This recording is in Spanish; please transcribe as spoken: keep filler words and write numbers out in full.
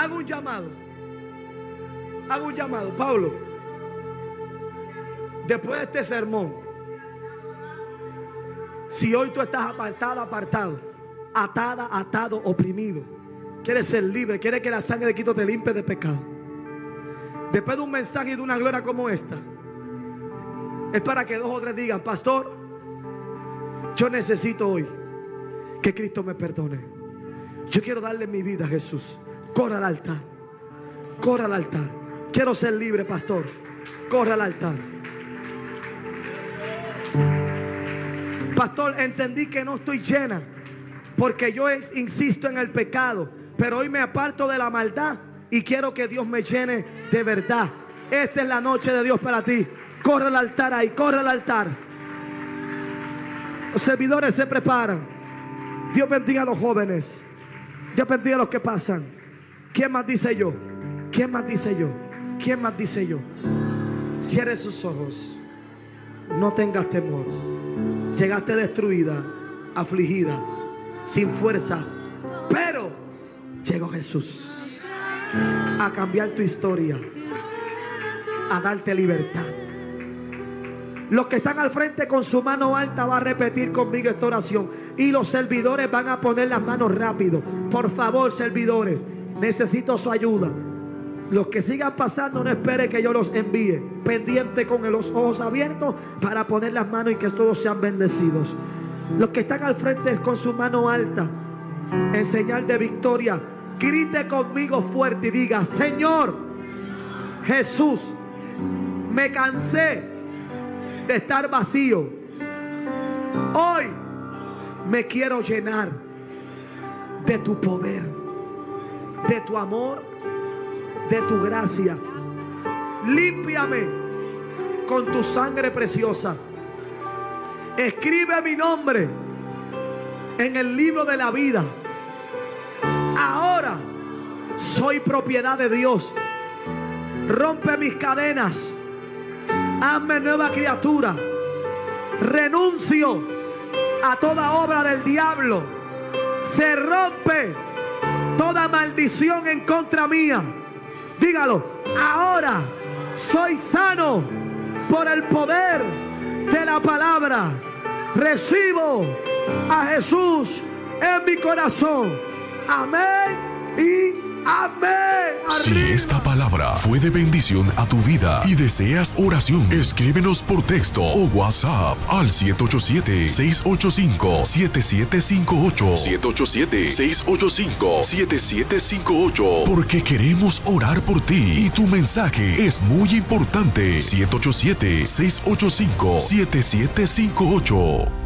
Hago un llamado. Hago un llamado, Pablo. Después de este sermón, si hoy tú estás apartado, apartado, atada, atado, oprimido, quieres ser libre, quieres que la sangre de Cristo te limpie de pecado, después de un mensaje y de una gloria como esta, es para que dos o tres digan: pastor, yo necesito hoy que Cristo me perdone. Yo quiero darle mi vida a Jesús. Corra al altar. Corra al altar. Quiero ser libre, pastor. Corra al altar. Pastor, entendí que no estoy llena porque yo es, insisto en el pecado, pero hoy me aparto de la maldad y quiero que Dios me llene de verdad. Esta es la noche de Dios para ti. Corre al altar ahí, corre al altar. Los servidores se preparan. Dios bendiga a los jóvenes. Dios bendiga a los que pasan. ¿Quién más dice yo? ¿Quién más dice yo? ¿Quién más dice yo? Cierre sus ojos. No tengas temor. Llegaste destruida, afligida, sin fuerzas, pero llegó Jesús a cambiar tu historia, a darte libertad. Los que están al frente con su mano alta van a repetir conmigo esta oración, y los servidores van a poner las manos rápido. Por favor, servidores, necesito su ayuda. Los que sigan pasando, no espere que yo los envíe. Pendiente con los ojos abiertos para poner las manos y que todos sean bendecidos. Los que están al frente con su mano alta, en señal de victoria, grite conmigo fuerte y diga: Señor Jesús, me cansé de estar vacío. Hoy me quiero llenar de tu poder, de tu amor, de tu gracia. Límpiame con tu sangre preciosa. Escribe mi nombre en el libro de la vida. Ahora soy propiedad de Dios. Rompe mis cadenas. Hazme nueva criatura. Renuncio a toda obra del diablo. Se rompe toda maldición en contra mía. Dígalo: ahora soy sano por el poder de la palabra. Recibo a Jesús en mi corazón. Amén y amén. Si esta palabra fue de bendición a tu vida y deseas oración, escríbenos por texto o WhatsApp al siete ocho siete, seis ocho cinco, siete siete cinco ocho. siete ocho siete, seis ocho cinco, siete siete cinco ocho. Porque queremos orar por ti y tu mensaje es muy importante. siete ocho siete, seis ocho cinco, siete siete cinco ocho.